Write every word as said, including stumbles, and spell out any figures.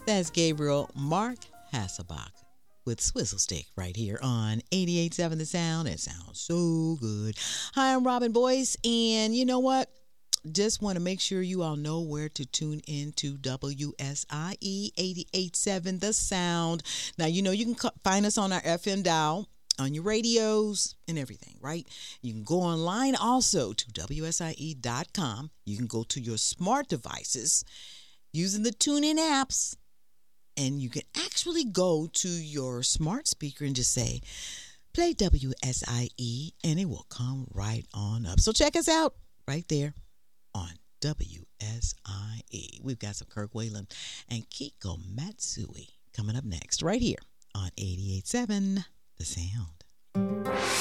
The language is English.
That's Gabriel Mark Hasselbach with Swizzle Stick right here on eighty-eight point seven The Sound. It sounds so good. Hi, I'm Robin Boyce, and you know what? Just want to make sure you all know where to tune in to W S I E eighty-eight point seven The Sound. Now, you know you can find us on our F M dial, on your radios and everything, right? You can go online also to W S I E dot com. You can go to your smart devices using the TuneIn apps, and you can actually go to your smart speaker and just say, play W S I E, and it will come right on up. So check us out right there on W S I E. We've got some Kirk Whalum and Kiko Matsui coming up next right here on eighty-eight point seven The Sound.